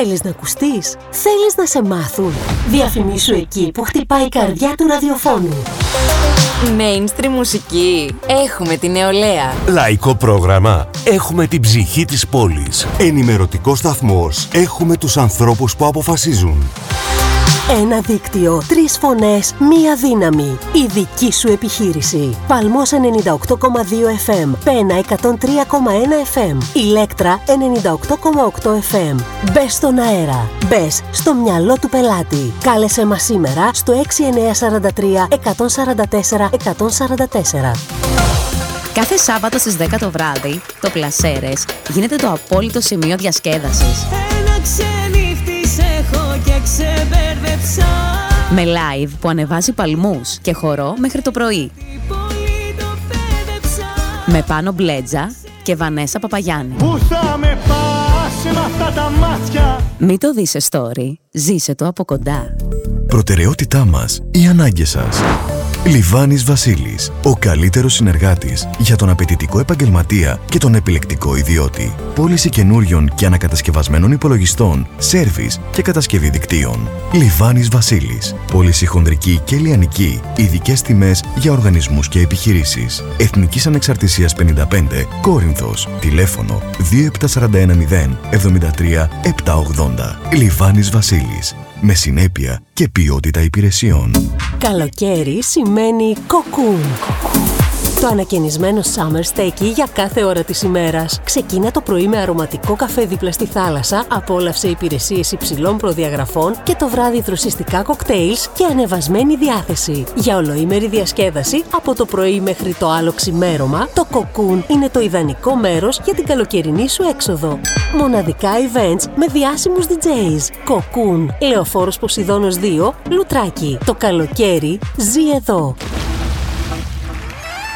Θέλεις να ακουστείς? Θέλεις να σε μάθουν? Διαφημίσου εκεί που χτυπάει η καρδιά του ραδιοφώνου. Mainstream μουσική. Έχουμε την νεολαία. Λαϊκό πρόγραμμα. Έχουμε την ψυχή της πόλης. Ενημερωτικό σταθμός. Έχουμε τους ανθρώπους που αποφασίζουν. Ένα δίκτυο, 3 φωνές, μία δύναμη. Η δική σου επιχείρηση. Παλμός 98,2 FM, Πένα 103,1 FM, Ηλέκτρα 98,8 FM. Μπες στον αέρα. Μπες στο μυαλό του πελάτη. Κάλεσέ μας σήμερα στο 6943 144 144. Κάθε Σάββατο στις 10 το βράδυ, το Πλασέρες γίνεται το απόλυτο σημείο διασκέδασης. Ένα ξενύχτης έχω και ξεμπέρδεψα. Με live που ανεβάζει παλμούς και χορό μέχρι το πρωί. Με Πάνο Μπλέτζα και Βανέσα Παπαγιάννη. Πού θα με πας με αυτά τα μάτια? Μην το δεις σε story, ζήσε το από κοντά. Προτεραιότητά μας, οι ανάγκες σας. Λιβάνης Βασίλης, ο καλύτερος συνεργάτης για τον απαιτητικό επαγγελματία και τον επιλεκτικό ιδιώτη. Πώληση καινούριων και ανακατασκευασμένων υπολογιστών, σέρβις και κατασκευή δικτύων. Λιβάνης Βασίλης, πώληση χονδρική και λιανική, ειδικές τιμές για οργανισμούς και επιχειρήσεις. Εθνικής Ανεξαρτησίας 55, Κόρινθος, τηλέφωνο 27410 73 780. Λιβάνης Βασίλης, με συνέπεια και ποιότητα υπηρεσιών. Καλοκαίρι σημαίνει κοκκούν. Το ανακαινισμένο Summer Steaky για κάθε ώρα της ημέρας. Ξεκίνα το πρωί με αρωματικό καφέ δίπλα στη θάλασσα, απόλαυσε υπηρεσίες υψηλών προδιαγραφών και το βράδυ δροσιστικά κοκτέιλς και ανεβασμένη διάθεση. Για ολοήμερη διασκέδαση, από το πρωί μέχρι το άλλο ξημέρωμα, το Cocoon είναι το ιδανικό μέρος για την καλοκαιρινή σου έξοδο. Μοναδικά events με διάσημους DJs. Cocoon, Λεωφόρος Ποσειδώνος 2, Λουτράκι. Το καλοκαίρι ζει εδώ.